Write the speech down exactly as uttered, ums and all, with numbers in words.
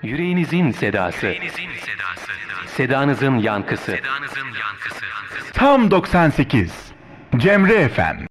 Yüreğinizin sedası. Yüreğinizin sedası. Sedanızın yankısı. Sedanızın yankısı. Tam doksan sekiz. Cemre F M.